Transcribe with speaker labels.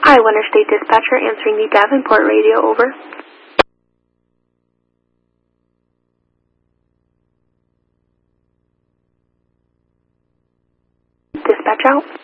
Speaker 1: Hi, Winter State Dispatcher answering the Davenport radio, over. Dispatch out.